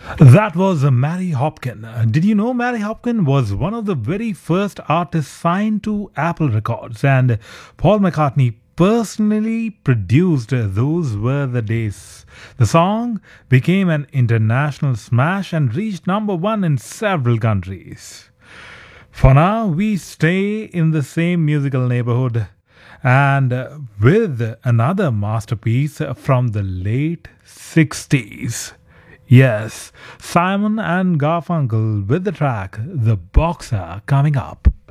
That was Mary Hopkin. Did you know Mary Hopkin was one of the very first artists signed to Apple Records, and Paul McCartney personally produced Those Were the Days. The song became an international smash and reached number one in several countries. For now, we stay in the same musical neighborhood and with another masterpiece from the late 60s. Yes, Simon and Garfunkel with the track The Boxer coming up.